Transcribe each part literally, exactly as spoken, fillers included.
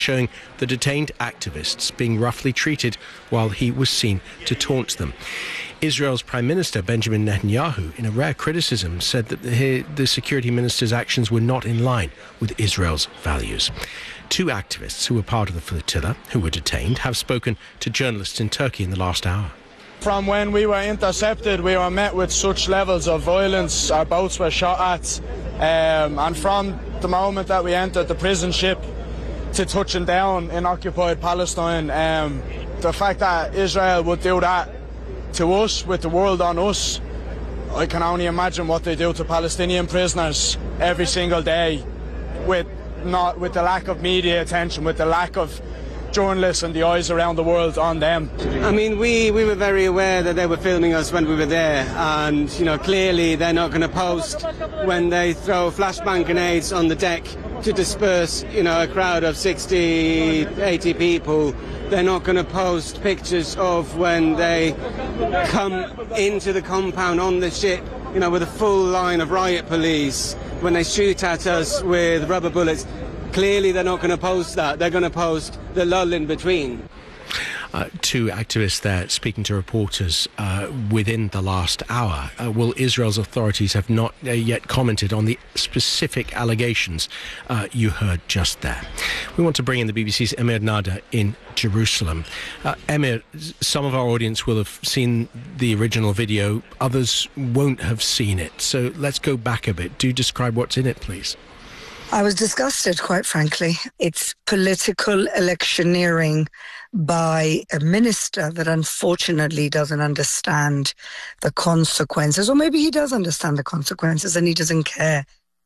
showing the detained activists being roughly treated while he was seen to taunt them. Israel's Prime Minister Benjamin Netanyahu, in a rare criticism, said that the, the security minister's actions were not in line with Israel's values. Two activists who were part of the flotilla, who were detained, have spoken to journalists in Turkey in the last hour. From when we were intercepted, we were met with such levels of violence. Our boats were shot at, um, and from the moment that we entered the prison ship to touching down in occupied Palestine, um, the fact that Israel would do that to us, with the world on us, I can only imagine what they do to Palestinian prisoners every single day, with not with the lack of media attention, with the lack of journalists and the eyes around the world on them. I mean, we, we were very aware that they were filming us when we were there, and, you know, clearly they're not going to post when they throw flashbang grenades on the deck to disperse, you know, a crowd of sixty, eighty people. They're not going to post pictures of when they come into the compound on the ship, you know, with a full line of riot police, when they shoot at us with rubber bullets. Clearly they're not going to post that. They're going to post the lull in between. Uh, two activists there speaking to reporters uh, within the last hour. Uh, well, Israel's authorities have not uh, yet commented on the specific allegations uh, you heard just there. We want to bring in the B B C's Emir Nada in Jerusalem. Uh, Emir, some of our audience will have seen the original video, others won't have seen it. So let's go back a bit. Do describe what's in it, please. I was disgusted, quite frankly. It's political electioneering by a minister that unfortunately doesn't understand the consequences, or maybe he does understand the consequences and he doesn't care.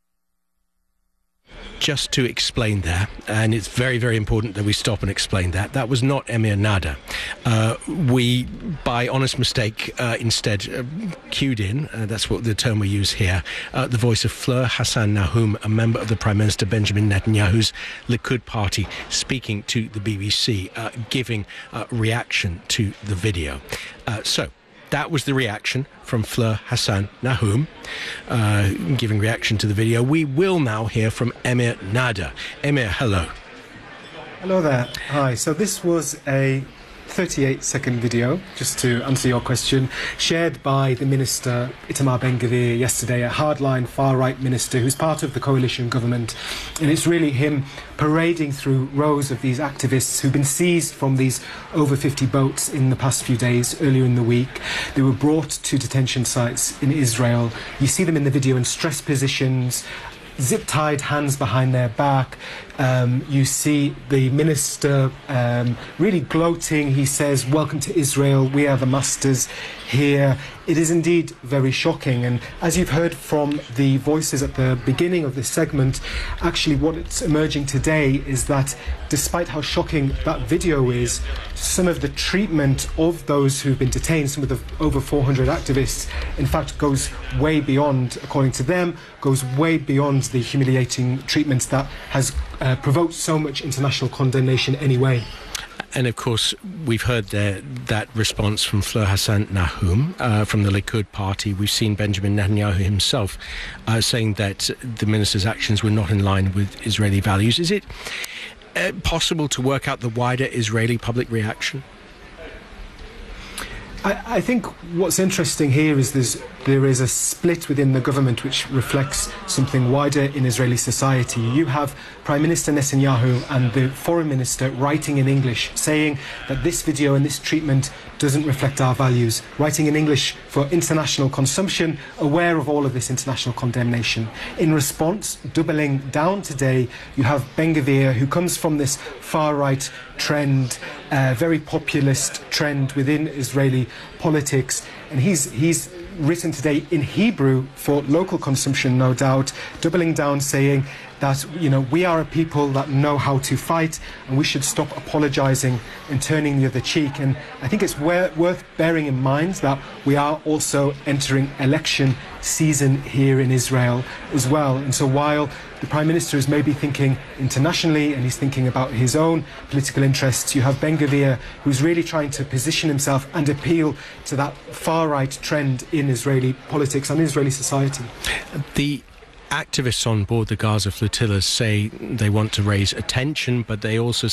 Just to explain that, and it's very, very important that we stop and explain that, that was not Emir Nada. Uh, we, by honest mistake, uh, instead uh, cued in, uh, that's what the term we use here, uh, the voice of Fleur Hassan Nahum, a member of the Prime Minister Benjamin Netanyahu's Likud party, speaking to the B B C, uh, giving uh, reaction to the video. Uh, so, that was the reaction from Fleur Hassan Nahum, uh, giving reaction to the video. We will now hear from Emir Nada. Emir, hello. Hello there. Hi. So this was a thirty-eight second video, just to answer your question, shared by the Minister Itamar Ben-Gvir yesterday, a hardline far-right minister who's part of the coalition government. And it's really him parading through rows of these activists who've been seized from these over fifty boats in the past few days, earlier in the week. They were brought to detention sites in Israel. You see them in the video in stress positions, zip-tied hands behind their back. Um, you see the minister um, really gloating. He says, "Welcome to Israel, we are the masters here." It is indeed very shocking, and as you've heard from the voices at the beginning of this segment, actually what's emerging today is that despite how shocking that video is, some of the treatment of those who've been detained, some of the over four hundred activists, in fact goes way beyond, according to them, goes way beyond the humiliating treatment that has uh, provoked so much international condemnation anyway. And of course, we've heard there that response from Fleur Hassan Nahum uh, from the Likud party. We've seen Benjamin Netanyahu himself uh, saying that the minister's actions were not in line with Israeli values. Is it uh, possible to work out the wider Israeli public reaction? I, I think what's interesting here is there's, there is a split within the government which reflects something wider in Israeli society. You have Prime Minister Netanyahu and the Foreign Minister writing in English, saying that this video and this treatment doesn't reflect our values, writing in English for international consumption, aware of all of this international condemnation. In response, doubling down today, you have Ben-Gvir, who comes from this far-right trend, uh, very populist trend within Israeli politics, and he's he's written today in Hebrew for local consumption, no doubt, doubling down, saying that, you know, we are a people that know how to fight and we should stop apologising and turning the other cheek. And I think it's worth bearing in mind that we are also entering election season here in Israel as well. And so while the Prime Minister is maybe thinking internationally and he's thinking about his own political interests, you have Ben-Gvir, who's really trying to position himself and appeal to that far-right trend in Israeli politics and Israeli society. The activists on board the Gaza flotillas say they want to raise attention, but they also